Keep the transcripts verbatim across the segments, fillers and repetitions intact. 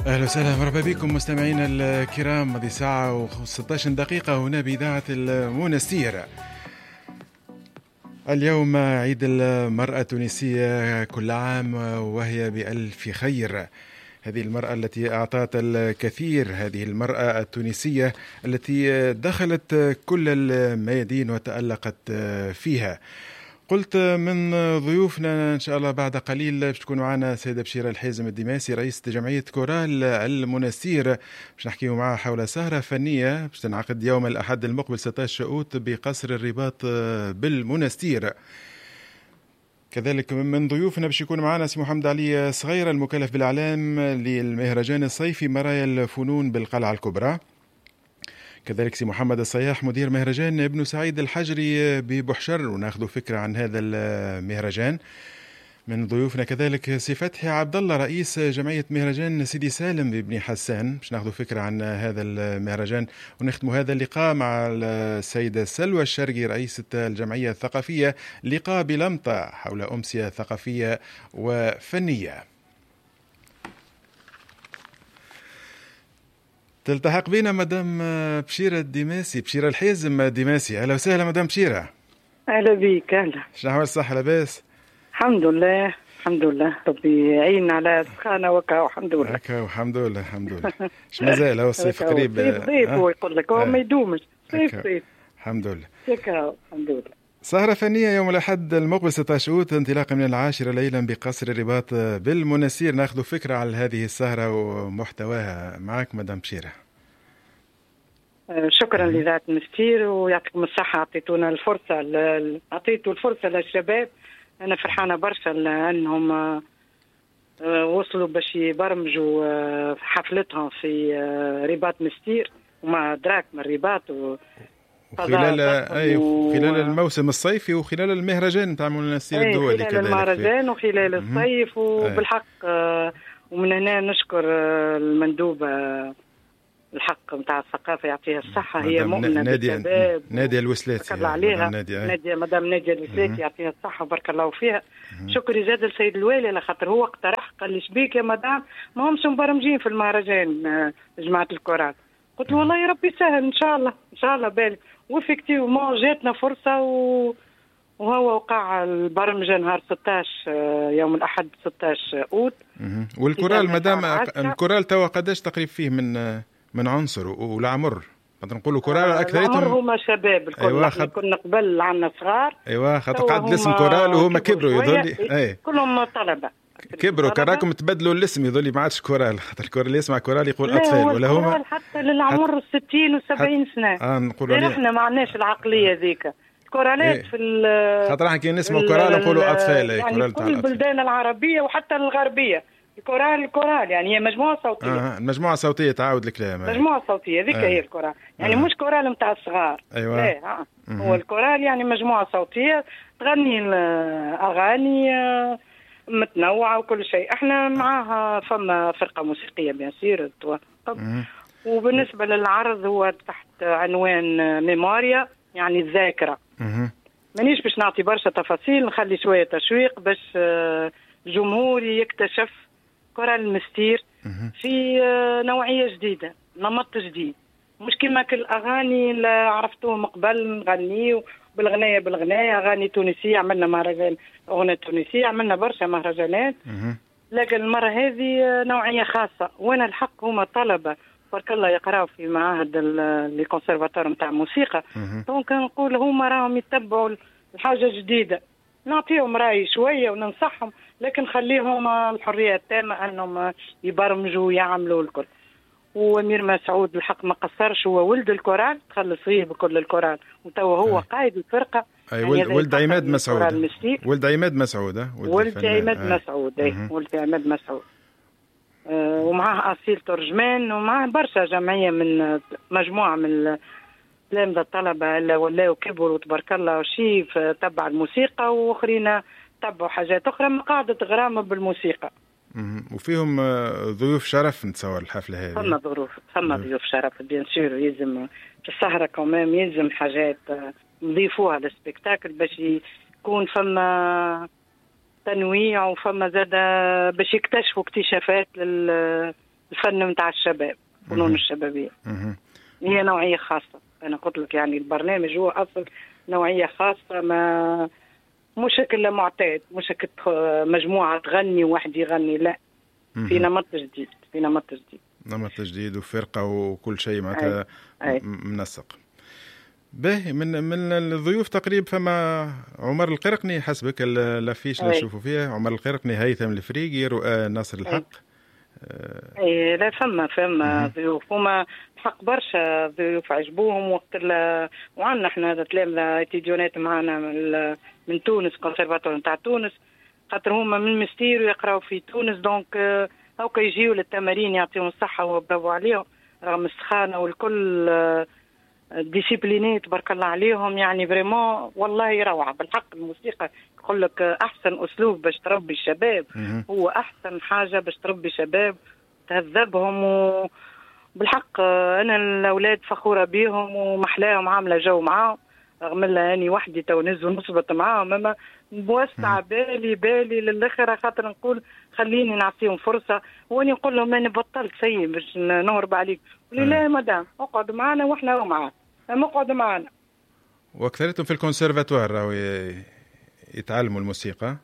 أهلا وسهلا مرحبا بكم مستمعينا الكرام. ماضي ساعة و16 دقيقة هنا بإذاعة المنستير. اليوم عيد المرأة التونسية، كل عام وهي بألف خير. هذه المرأة التي أعطت الكثير، هذه المرأة التونسية التي دخلت كل الميادين وتألقت فيها. قلت من ضيوفنا إن شاء الله بعد قليل باش تكون معنا سيدة بشيرة الحازم الدماسي، رئيس جمعية كورال المنستير، باش نحكيو معها حول سهرة فنية باش تنعقد يوم الأحد المقبل ستة عشر شؤوت بقصر الرباط بالمنستير. كذلك من ضيوفنا باش يكون معنا سي محمد علي صغير، المكلف بالإعلام للمهرجان الصيفي مرايا الفنون بالقلعة الكبرى. كذلك سي محمد الصياح، مدير مهرجان ابن سعيد الحجري ببحشر، وناخذ فكرة عن هذا المهرجان. من ضيوفنا كذلك سي فتحي عبد الله، رئيس جمعية مهرجان سيدي سالم ببني حسان، باش ناخذ فكرة عن هذا المهرجان. ونختم هذا اللقاء مع السيدة سلوى الشرقي، رئيسة الجمعية الثقافية لقاء بلمطة حول أمسية ثقافية وفنية. تلتحق بنا مدام بشيرة الدماسي، بشيرة الحازم الدماسي. أهلا وسهلا مدام بشيرة. أهلا بيك. أهلا. شنو أحوال الصحة؟ لاباس؟ الحمد لله الحمد لله، ربي يعين على سخانة وكا والحمد لله. هكا والحمد لله الحمد لله. اش مازال هو الصيف قريب؟ صيف صيف هو يقول لك هو ما يدومش. صيف صيف الحمد لله. هكا الحمد لله. سهرة فنية يوم الأحد المقبل ستة عشر شؤوت انطلاقا من العاشرة ليلا بقصر الرباط بالمنستير. ناخذ فكرة على هذه السهرة ومحتواها. معك مدام بشيرة. شكرا لإذاعة المنستير ويعطيكم الصحة، أعطيتونا الفرصة، أعطيتوا الفرصة للشباب. أنا فرحانة برشا لأنهم وصلوا باش يبرمجوا حفلتهم في رباط مستير وما دراك من الرباط و... وخلال أي خلال الموسم الصيفي وخلال المهرجان نتاع المنستير الدولي كذلك. خلال المهرجان وخلال الصيف وبالحق. ومن هنا نشكر المندوبة الحق نتاع الثقافة يعطيها الصحة، هي مؤمنة بالشباب. نادية الوسلاتي، بارك الله عليها. نادية مدام نادية الوسلاتي يعطيها الصحة وبارك الله فيها. شكري زاد السيد الوالي لخاطر هو اقترح، قال لي شبيك يا مدام ما همش مبرمجين في المهرجان جماعة الكورال. قلت له والله يا ربي سهل ان شاء الله ان شاء الله بالي. وفيكتيفمون جاتنا فرصة و... وهو وقع البرمجة نهار ستة عشر يوم الأحد ستة عشر أوت. والكورال مدام الكورال توا قداش تقريب فيه من من عنصر والعمر؟ نقدر نقولوا كورال اكثريتهم العمر هما شباب الكل. أيوة خد... كنا قبل عنا صغار. ايوا خاطر قعد الاسم كورال وهما كبروا يظل اي كلهم طلبه كبروا. كراكم تبدلوا الاسم يظل ما عادش كورال، خاطر الكورال اللي يسمع كورال يقول لا اطفال ولا هما حتى للعمر حت... ستين وسبعين سنه. اه نقولوا ليه احنا ما عندناش العقليه ذيك. الكورالات إيه؟ في خاطر احنا كي نسمعوا كورال نقولوا اطفال. يعني كورال كل البلدان العربيه وحتى الغربيه الكورال الكورال يعني هي مجموعة صوتية. آه المجموعة صوتية تعاود الكلام. مجموعة صوتية ذيك آه. هي الكورال يعني آه. مش كورال متاع الصغار. أيوة. لا آه. هو الكورال يعني مجموعة صوتية تغني الأغاني متنوعة وكل شيء. احنا معاها فما فرقة موسيقية بيانسير توقف. وبالنسبة للعرض هو تحت عنوان ميموريا يعني الذاكرة. مانيش باش نعطي برشا تفاصيل، نخلي شوية تشويق باش جمهوري يكتشف كورال المستير في نوعية جديدة، نمط جديد، مش كما كل الأغاني اللي عرفتوهم قبل نغنيه بالغناية بالغناية. أغاني تونسية عملنا مهرجان أغنية تونسية، عملنا برشا مهرجانات، لكن المرة هذه نوعية خاصة. وانا الحق هما طلبة بارك الله يقراوا في معاهد لي كونسيرفاتور نتاع موسيقى، دونك نقول هما راهم يتبعوا الحاجة جديدة، نعطيهم رأي شوية وننصحهم، لكن خليهم الحرية التامة أنهم يبرمجوا ويعملوا الكل. وأمير مسعود الحق ما قصرش، هو ولد الكورال، تخلص فيه بكل الكورال، وتو هو قائد الفرقة. أي ولد, ولد عماد مسعود. ولد عماد مسعود. ولد عماد مسعود. أي ولد عماد مسعود. أه ومعاه أصيل ترجمان، ومعاه برشا جمعية من مجموعة من تلامذة الطلبة اللي ولاو كبروا تبارك الله شيء تبع الموسيقى، واخرين تبعوا حاجات اخرى من قاعدة غرامة بالموسيقى. وفيهم ضيوف شرف نتصور الحفلة هذه. ثم ظروف ثم ضيوف شرف بيان سور، يلزم في السهرة كمان يلزم حاجات نضيفوها للسبيكتاكل باش يكون فما تنويع وفما زادة باش يكتشفوا اكتشافات الفن متاع الشباب، فنون الشبابية. هي نوعية خاصة، أنا قلت لك يعني البرنامج هو أصل نوعية خاصة، ما مش شكل معتاد، مش شكل مجموعة تغني وواحد يغني، لا، في نمط جديد، في نمط جديد نمط جديد وفرقة وكل شيء معناتها منسق. باهي. من من الضيوف تقريبا فما عمر القرقني حسبك الافيش اللي نشوفوا فيها، عمر القرقني، هيثم الفريقي، رؤى ناصر الحق. أي. أي لا فما فما ضيوف، هما حق برشا ضيوف عجبوهم وقت ال وعندنا احنا تلامذة اتيديونات معنا من, من تونس، كونسيرفاتور نتاع تونس، خاطر هما من مستير ويقراو في تونس، دونك هاكا يجيو للتمارين يعطيهم الصحة وبرافو عليهم رغم السخانة والكل ديسيبليني تبارك الله عليهم، يعني فريمون والله روعة بالحق. الموسيقى يقول لك أحسن أسلوب باش تربي الشباب، هو أحسن حاجة باش تربي شباب تهذبهم، وبالحق أنا الأولاد فخورة بيهم ومحلاهم، عاملة جو معاهم رغم الله أني وحدي تو نهز ونصبت معاهم، أما موسع بالي بالي للآخر، خاطر نقول خليني نعطيهم فرصة، وأني نقول لهم أنا بطلت سيء باش نهرب عليك، قولي لا مدام اقعد معنا وإحنا معاك، أما اقعد معنا. وأكثرتهم في الكونسيرفاتوار راهو يتعلموا الموسيقى.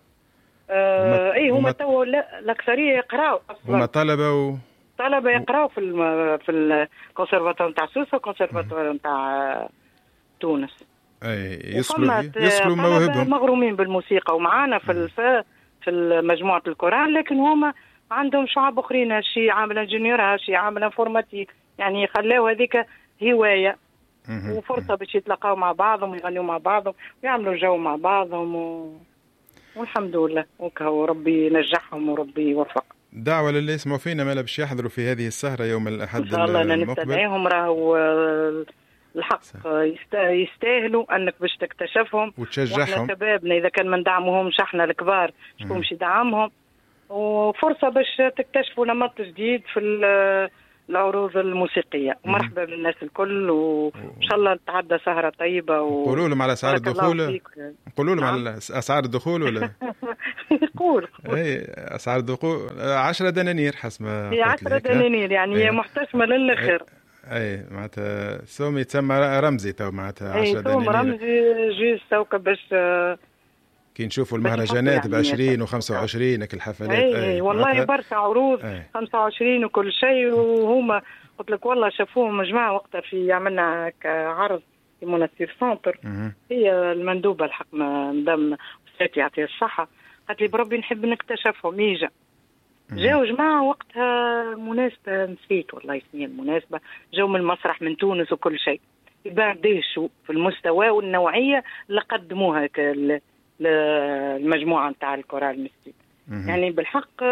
آه اي هما تو الاكثريه يقراو اصلا، هما طلبه و... طلبه يقراو في الم... في الكونسيرفاتوار نتاع سوسه والكونسيرفاتوار نتاع تونس. اي يصلوا يصلوا مواهبهم، مغرومين بالموسيقى ومعانا في الف... في مجموعه القرآن، لكن هما عندهم شعب اخرين، شي عامل انجينيور، شي عامل انفورماتيك، يعني خلاو هذيك هوايه وفرصه باش يتلاقاو مع بعضهم ويغنيوا مع بعضهم ويعملوا جو مع بعضهم و... والحمد لله وكهو ربي ينجحهم وربي يوفق. دعوة للي يسمعوا فينا مالا باش يحضروا في هذه السهرة يوم الأحد المقبل. إن شاء الله أنا نستدعيهم، راهو الحق يستاهلوا أنك باش تكتشفهم وتشجعهم. وإحنا شبابنا إذا كان ما ندعموهمش إحنا الكبار شكون باش يدعمهم، وفرصة باش تكتشفوا نمط جديد في العروض الموسيقية. ومرحبا بالناس الكل، وإن شاء الله تعدى سهرة طيبة. قولوا لهم على أسعار الدخول، قولوا لهم على أسعار الدخول ولا قول اي أسعار الدخول عشرة دنانير حسب ما هي عشرة دنانير، يعني هي محتشمة للآخر. اي معناتها سوم يتسمى رمزي تو معناتها عشرة دنانير. اي سوم رمزي جيز توك باش كي نشوفوا المهرجانات بعشرين وخمسة وعشرين هيك الحفلات. اي, أي والله برشا عروض أي. خمسة وعشرين وكل شيء، وهما قلت لك والله شافوهم مجموعة وقتها في عملنا عرض في منستير سنتر. هي المندوبة الحق مدام وساتي يعطيها الصحة قالت لي بربي نحب نكتشفهم يجا جاو جماعة وقتها مناسبة نسيت والله سنين المناسبة، جاو من المسرح من تونس وكل شيء، يبقى ديشوا في المستوى والنوعية اللي قدموها المجموعة نتاع الكورال المسجد. يعني بالحق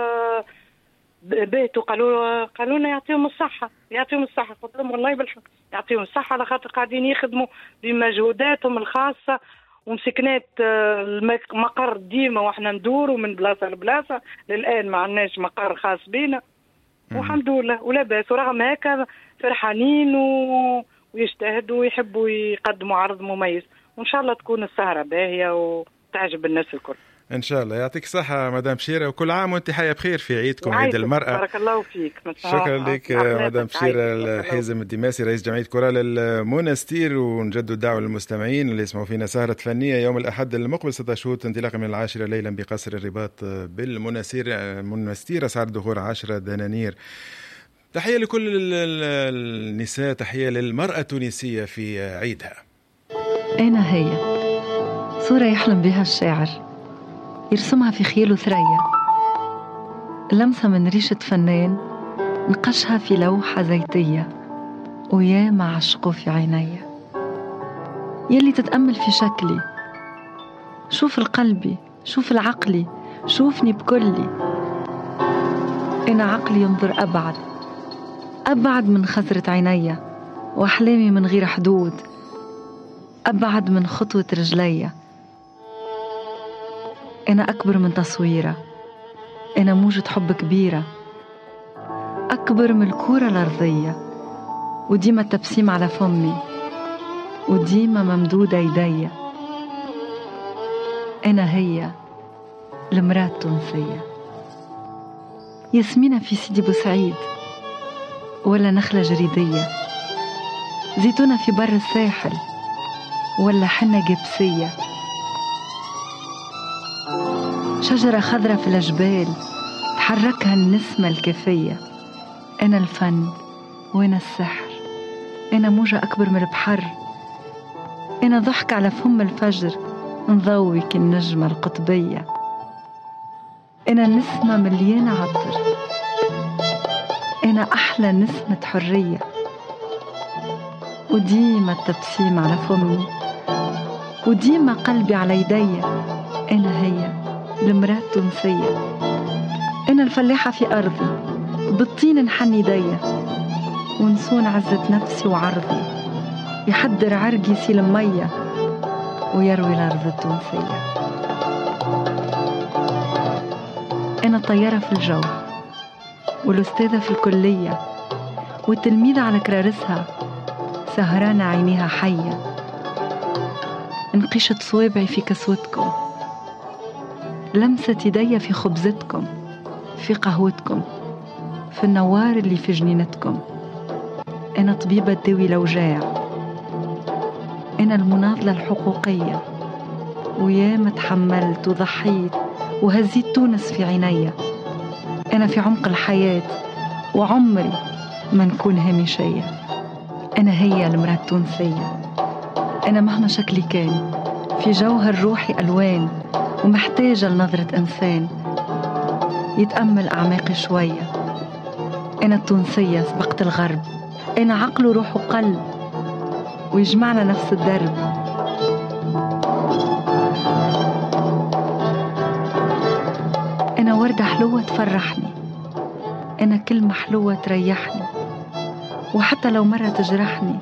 بيتوا قالوا قالوا لنا يعطيهم الصحة يعطيهم الصحة، قلت لهم والله بالحق يعطيهم الصحة على خاطر قاعدين يخدموا بمجهوداتهم الخاصة، ومسكنات المقر ديما واحنا ندوروا من بلاصة لبلاصة، للآن ما عندناش مقر خاص بينا والحمد لله ولا بأس. ورغم هكا فرحانين و... ويجتهدوا ويحبوا يقدموا عرض مميز، وإن شاء الله تكون السهرة باهية وتعجب الناس الكل إن شاء الله. يعطيك الصحة مدام بشيرة، وكل عام وأنت حية بخير في عيدكم عيد المرأة. بارك الله فيك. شكرا لك مدام بشيرة حازم الدماسي رئيس جمعية كورال المنستير، ونجدد الدعوة للمستمعين اللي يسمعوا فينا سهرة فنية يوم الأحد المقبل ستة شهوط انطلاقا من العاشرة ليلا بقصر الرباط بالمنستير المنستير أسعار الدخول عشرة دنانير. تحية لكل النساء، تحية للمرأة التونسية في عيدها. أنا هي صورة يحلم بها الشاعر يرسمها في خياله ثريا، لمسة من ريشة فنان نقشها في لوحة زيتية، ويا ما عشقه في عيني يلي تتأمل في شكلي، شوف القلبي شوف العقلي شوفني بكلي. أنا عقلي ينظر أبعد أبعد من خزرة عيني، وأحلامي من غير حدود أبعد من خطوة رجلي. أنا أكبر من تصويرة، أنا موجة حب كبيرة أكبر من الكورة الأرضية، وديما التبسيم على فمي وديما ممدودة يدي. أنا هي المرأة التونسية. ياسمينة في سيدي بوسعيد، ولا نخلة جريدية، زيتونة في بر الساحل، ولا حنة جبسية، شجرة خضرة في الجبال تحركها النسمة الكافية. أنا الفن وأنا السحر، أنا موجة أكبر من البحر، أنا ضحك على فم الفجر نضويك النجمة القطبية. أنا نسمة مليانة عطر، أنا أحلى نسمة حرية، وديما التبسيم على فمي، وديما قلبي على يدي. أنا هي المرأة التونسية، أنا الفلاحة في أرضي، بالطين نحني يدي، ونسون عزة نفسي وعرضي، يحضر عرقي يسيل المية ويروي الأرض التونسية. أنا طيارة في الجو، والأستاذة في الكلية، والتلميذة على كرارسها سهرانة عينيها حية. انقشت صوابعي في كسوتكم، لمست يدي في خبزتكم، في قهوتكم، في النوار اللي في جنينتكم. أنا طبيبة تداوي الأوجاع، أنا المناضلة الحقوقية، وياما تحملت وضحيت وهزيت تونس في عيني. أنا في عمق الحياة وعمري ما نكون هامشية. أنا هي المرأة التونسية، أنا مهما شكلي كان في جوهر روحي ألوان، ومحتاجة لنظرة إنسان يتأمل أعماقي شوية. أنا التونسية سبقت الغرب، أنا عقل وروح وقلب، ويجمعنا نفس الدرب. أنا وردة حلوة تفرحني، أنا كلمة حلوة تريحني، وحتى لو مرة تجرحني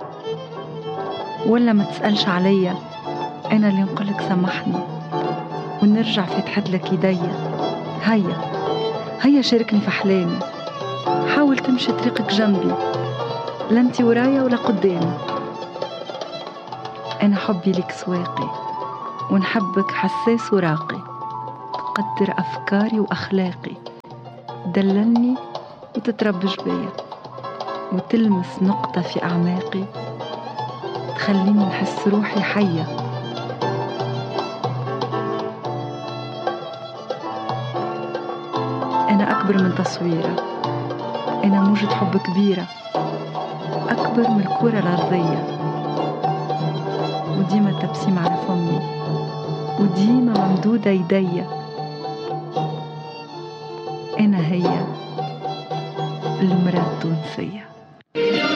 ولا ما تسألش عليا، أنا اللي نقولك سامحني ونرجع فتحت لك يديا. هيا هيا شاركني في أحلامي، حاول تمشي طريقك جنبي، لا انتي ورايا ولا قدامي. أنا حبي لك سواقي، ونحبك حساس وراقي، تقدر أفكاري وأخلاقي، تدللني وتتربش بيا، وتلمس نقطة في أعماقي تخليني نحس روحي حية. أنا أكبر من تصويرة، أنا موجة حب كبيرة أكبر من الكرة الأرضية، وديما التبسيم على فمي، وديما ممدودة يدي. أنا هي المرأة التونسية.